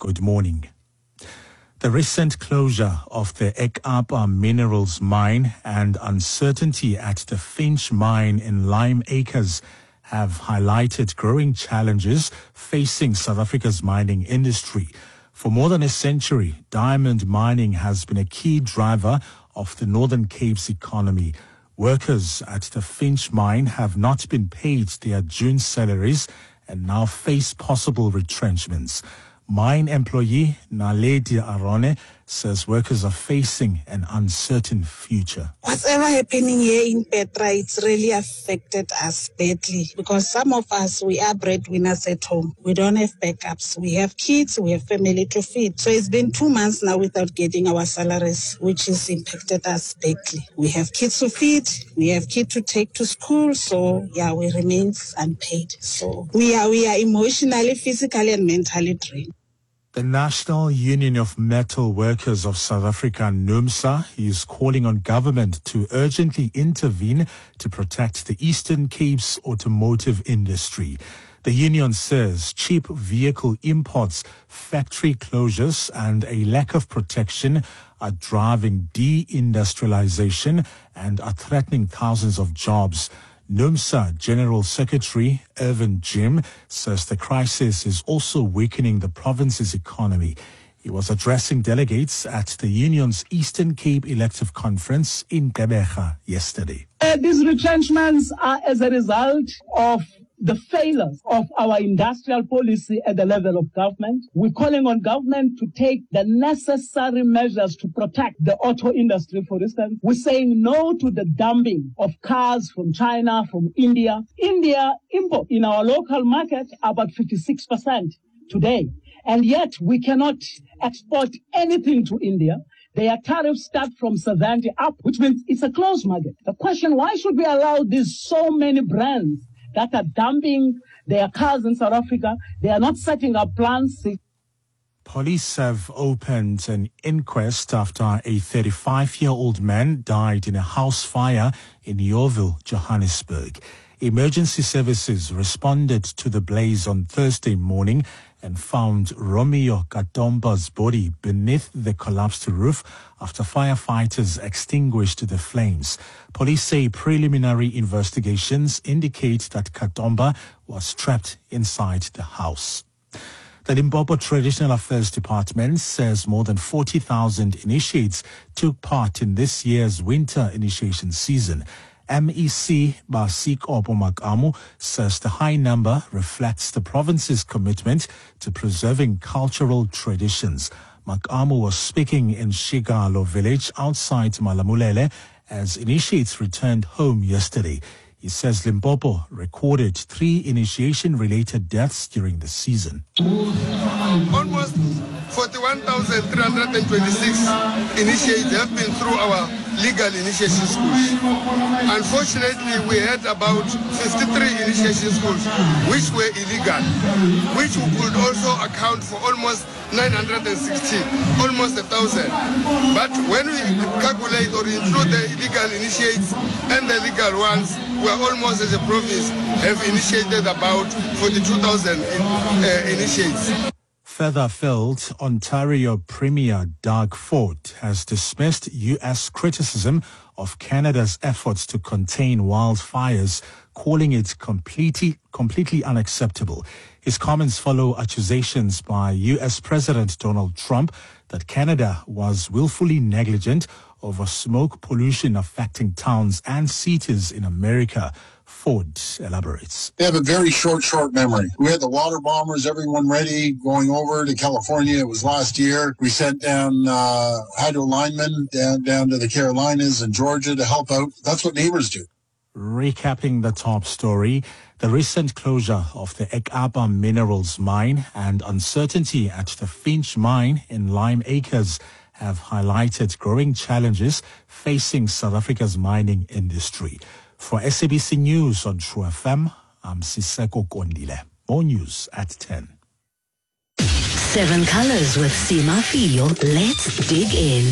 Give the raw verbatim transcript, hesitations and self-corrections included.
Good morning. The recent closure of the Ekapa Minerals mine and uncertainty at the Finch mine in Lime Acres have highlighted growing challenges facing South Africa's mining industry. For more than a century, diamond mining has been a key driver of the Northern Cape's economy. Workers at the Finch mine have not been paid their June salaries and now face possible retrenchments. Mine employee Naledi Arone says workers are facing an uncertain future. Whatever happening here in Petra, it's really affected us badly because some of us, we are breadwinners at home. We don't have backups. We have kids, we have family to feed. So it's been two months now without getting our salaries, which has impacted us badly. We have kids to feed, we have kids to take to school. So yeah, we remain unpaid. So we are, we are emotionally, physically and mentally drained. The National Union of Metal Workers of South Africa, NUMSA, is calling on government to urgently intervene to protect the Eastern Cape's automotive industry. The union says cheap vehicle imports, factory closures and a lack of protection are driving deindustrialization and are threatening thousands of jobs. NUMSA General Secretary Irvin Jim says the crisis is also weakening the province's economy. He was addressing delegates at the union's Eastern Cape Elective Conference in Gqeberha yesterday. Uh, these retrenchments are as a result of the failures of our industrial policy at the level of government. We're calling on government to take the necessary measures to protect the auto industry, for instance. We're saying no to the dumping of cars from China, from India. India import in our local market about fifty-six percent today. And yet we cannot export anything to India. Their tariffs start from seventy up, which means it's a closed market. The question, why should we allow these so many brands that are dumping their cars in South Africa? They are not setting up plants. Police have opened an inquest after a thirty-five-year-old man died in a house fire in Yeoville, Johannesburg. Emergency services responded to the blaze on Thursday morning and found Romeo Katomba's body beneath the collapsed roof after firefighters extinguished the flames. Police say preliminary investigations indicate that Katomba was trapped inside the house. The Limpopo Traditional Affairs Department says more than forty thousand initiates took part in this year's winter initiation season. M E C Basikopo Makamu says the high number reflects the province's commitment to preserving cultural traditions. Makamu was speaking in Shigalo village outside Malamulele as initiates returned home yesterday. He says Limpopo recorded three initiation-related deaths during the season. Almost forty-one thousand three hundred twenty-six initiates have been through our legal initiation schools. Unfortunately, we had about fifty-three initiation schools which were illegal, which could also account for almost nine hundred sixty, almost a thousand. But when we calculate or include the illegal initiates and the legal ones, we are almost as a province have initiated about forty-two thousand in, uh, initiates. Further afield, Ontario Premier Doug Ford has dismissed U S criticism of Canada's efforts to contain wildfires, calling it completely, completely unacceptable. His comments follow accusations by U S President Donald Trump that Canada was willfully negligent over smoke pollution affecting towns and cities in America. Ford elaborates. They have a very short, short memory. We had the water bombers, everyone ready, going over to California. It was last year. We sent down uh, hydro linemen down, down to the Carolinas and Georgia to help out. That's what neighbors do. Recapping the top story, the recent closure of the Ekapa Minerals mine and uncertainty at the Finch mine in Lime Acres have highlighted growing challenges facing South Africa's mining industry. For S A B C News on True F M, I'm Siseko Kondile. More news at ten. Seven Colors with Sima Fio. Let's dig in.